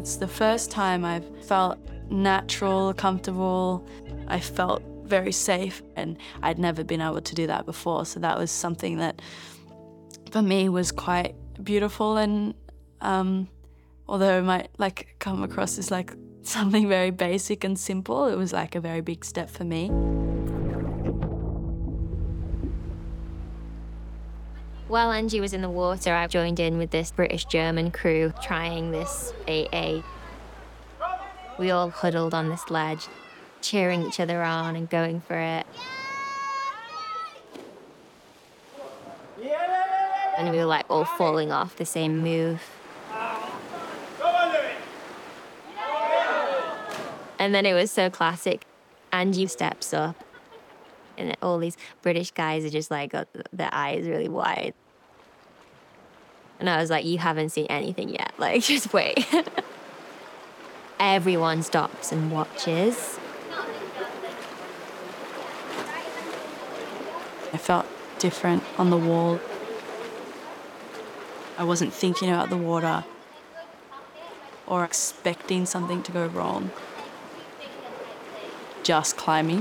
It's the first time I've felt natural, comfortable. I felt very safe, and I'd never been able to do that before. So that was something that, for me, was quite beautiful. And although it might come across as something very basic and simple, it was a very big step for me. While Angie was in the water, I joined in with this British-German crew trying this AA. We all huddled on this ledge, cheering each other on and going for it. And we were all falling off the same move. And then it was so classic. Angie steps up, and all these British guys are just got their eyes really wide. And I was like, you haven't seen anything yet. Just wait. Everyone stops and watches. I felt different on the wall. I wasn't thinking about the water or expecting something to go wrong. Just climbing.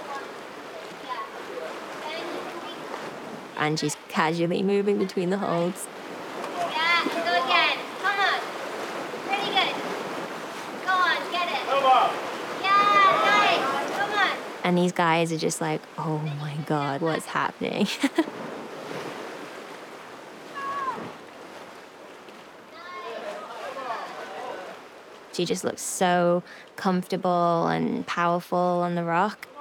Angie's casually moving between the holds. Yeah, go again. Come on. Pretty good. Go on, get it. Come on. Yeah, nice. Come on. And these guys are just oh my God, what's happening? She just looks so comfortable and powerful on the rock.